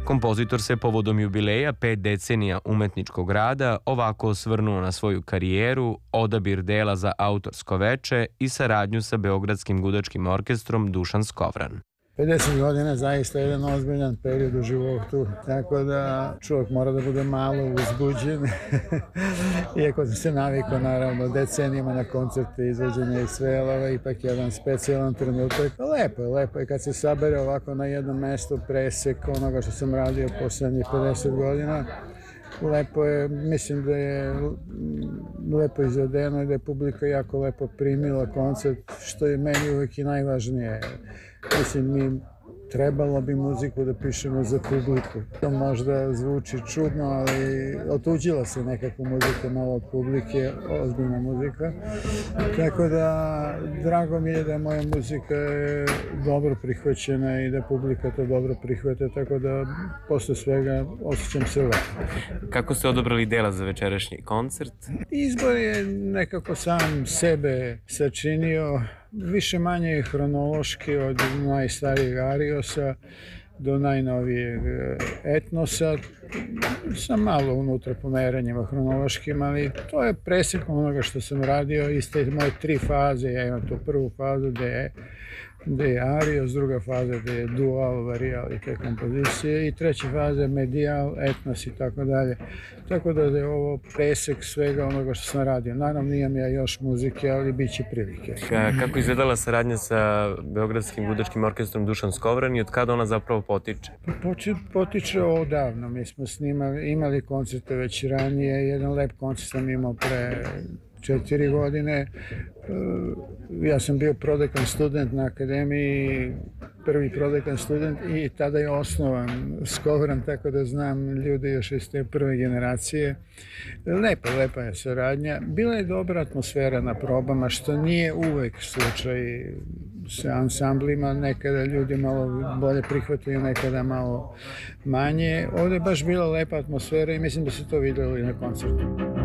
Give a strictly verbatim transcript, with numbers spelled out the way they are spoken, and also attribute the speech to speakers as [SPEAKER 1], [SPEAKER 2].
[SPEAKER 1] Kompozitor se povodom jubileja pet decenija umetničkog rada ovako osvrnuo na svoju karijeru, odabir dela za autorsko veče i saradnju sa Beogradskim gudačkim orkestrom Dušan Skovran.
[SPEAKER 2] pedeset godina zaista je jedan ozbiljan period u životu, tako da čovjek mora da bude malo uzbuđen. Iako sam se navikao, naravno, decenijama na koncerte, izvođenja i sve, ali ovo je ipak jedan specijalan trenutak. Lepo je, lepo je kad se sabere ovako na jednom mestu presek onoga što sam radio poslednjih pedeset godina. Lepo je, mislim da je lepo izvedeno i da je publika jako lepo primila koncert, što je meni uvijek i najvažnije. Mislim, mi trebalo bi muziku da pišemo za publiku. To možda zvuči čudno, ali otuđila se nekako muzika malo od publike, ozbiljna muzika. Tako da, drago mi je da moja muzika je dobro prihvaćena i da publika to dobro prihvata, tako da posle svega osjećam se lepo.
[SPEAKER 1] Kako ste odabrali dela za večerašnji koncert?
[SPEAKER 2] Izbor je nekako sam sebe sačinio, više manje hronološki od najstarijeg Ariosa do najnovijeg Etnosa, sa malo unutra pomeranjima hronološkim, ali to je presek onoga što sam radio iz te moje tri faze. Ja imam tu prvu fazu gde je gde je Arios, druga faza gde je dual, varijal i te kompozicije i treća faza medijal, etnos i tako dalje. Tako da je ovo presek svega onoga što sam radio. Naravno, nijem ja još muzike, ali bit će prilike.
[SPEAKER 1] Kako izgledala saradnja sa Beogradskim gudačkim orkestrom Dušan Skovran i od kada ona zapravo potiče?
[SPEAKER 2] Potiče odavno. Mi smo snimali, imali koncerte već ranije. Jedan lep koncert sam imao pre četiri godine. Ja sam bio prodekan student na akademiji, prvi prodekan student i tada je osnovan Skovran, tako da znam ljude još iz te prve generacije. Lepa, lepa je saradnja. Bila je dobra atmosfera na probama, što nije uvek slučaj sa ansamblima. Nekada ljudi malo bolje prihvataju, nekada malo manje. Ovde je baš bila lepa atmosfera i mislim da se to videlo i na koncertu.